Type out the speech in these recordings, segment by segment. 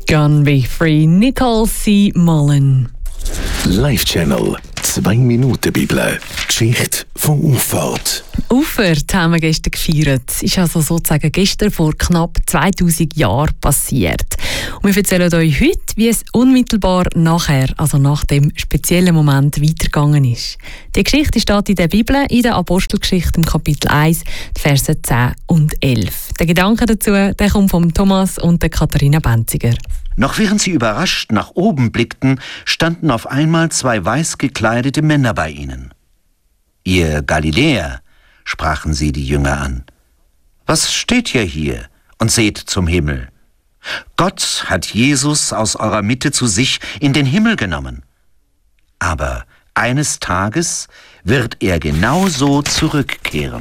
Gonna Be Free, Nicole C. Mullen. Live-Channel 2 Minuten Bibel. Geschichte von Auffahrt. Auffahrt haben wir gestern gefeiert. Das ist also sozusagen gestern vor knapp 2000 Jahren passiert. Und wir erzählen euch heute, wie es unmittelbar nachher, also nach dem speziellen Moment, weitergegangen ist. Die Geschichte steht in der Bibel, in der Apostelgeschichte im Kapitel 1, die Verse 10 und 11. Der Gedanke dazu, der kommt von Thomas und der Katharina Benziger. Noch während sie überrascht nach oben blickten, standen auf einmal 2 weiß gekleidete Männer bei ihnen. »Ihr Galiläer«, sprachen sie die Jünger an, »was steht ihr hier und seht zum Himmel? Gott hat Jesus aus eurer Mitte zu sich in den Himmel genommen. Aber eines Tages wird er genauso zurückkehren.«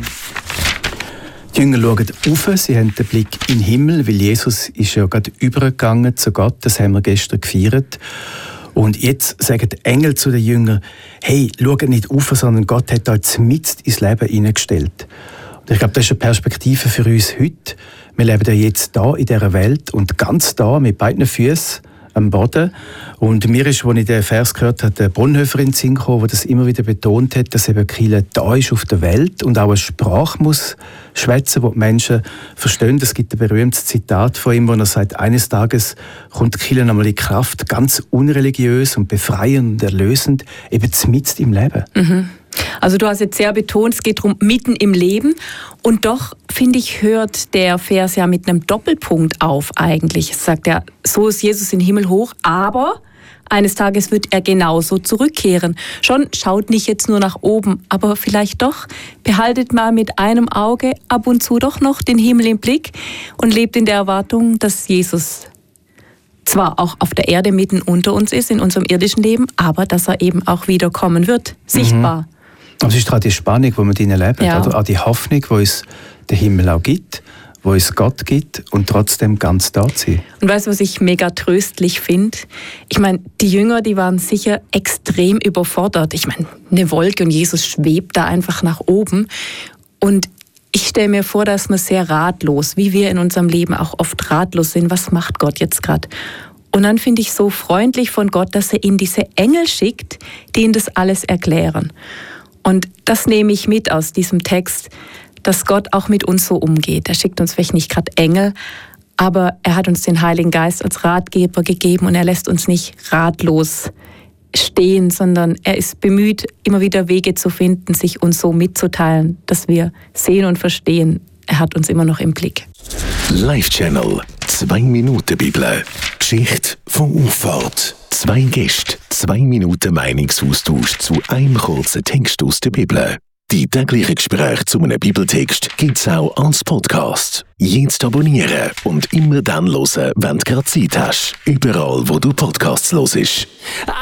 Die Jünger schauen rauf, sie haben den Blick in den Himmel, weil Jesus ist ja gerade übergegangen zu Gott, das haben wir gestern gefeiert. Und jetzt sagen die Engel zu den Jüngern, hey, schaut nicht rauf, sondern Gott hat euch mitten ins Leben hineingestellt. Und ich glaube, das ist eine Perspektive für uns heute. Wir leben ja jetzt da in dieser Welt und ganz da mit beiden Füßen am Boden. Und mir ist, als ich den Vers gehört habe, der Bonhoeffer in den Sinn gekommen, der das immer wieder betont hat, dass eben Kirche da ist auf der Welt und auch eine Sprache muss schwätzen, die die Menschen verstehen. Es gibt ein berühmtes Zitat von ihm, wo er sagt, eines Tages kommt die Kirche einmal in Kraft, ganz unreligiös und befreiend und erlösend, eben mitten im Leben. Mhm. Also du hast jetzt sehr betont, es geht darum, mitten im Leben. Und doch, finde ich, hört der Vers ja mit einem Doppelpunkt auf eigentlich. Es sagt ja, so ist Jesus in den Himmel hoch, aber eines Tages wird er genauso zurückkehren. Schon schaut nicht jetzt nur nach oben, aber vielleicht doch, behaltet mal mit einem Auge ab und zu doch noch den Himmel im Blick und lebt in der Erwartung, dass Jesus zwar auch auf der Erde mitten unter uns ist, in unserem irdischen Leben, aber dass er eben auch wiederkommen wird, sichtbar. Aber es ist gerade die Spannung, die wir drinnen leben, ja. Oder? Auch die Hoffnung, die uns der Himmel auch gibt, wo uns Gott gibt und trotzdem ganz da zu sein. Und weißt du, was ich mega tröstlich finde? Ich meine, die Jünger, die waren sicher extrem überfordert. Ich meine, eine Wolke und Jesus schwebt da einfach nach oben. Und ich stelle mir vor, dass man sehr ratlos, wie wir in unserem Leben auch oft ratlos sind, was macht Gott jetzt gerade? Und dann finde ich so freundlich von Gott, dass er ihnen diese Engel schickt, die ihnen das alles erklären. Und das nehme ich mit aus diesem Text, dass Gott auch mit uns so umgeht. Er schickt uns vielleicht nicht gerade Engel, aber er hat uns den Heiligen Geist als Ratgeber gegeben und er lässt uns nicht ratlos stehen, sondern er ist bemüht, immer wieder Wege zu finden, sich uns so mitzuteilen, dass wir sehen und verstehen, er hat uns immer noch im Blick. Live-Channel 2 Minuten Bibel. Geschichte von Auffahrt. 2 Gäste, 2 Minuten Meinungsaustausch zu einem kurzen Text aus der Bibel. Die täglichen Gespräche zu einem Bibeltext gibt es auch als Podcast. Jetzt abonnieren und immer dann hören, wenn du gerade Zeit hast. Überall, wo du Podcasts hörst.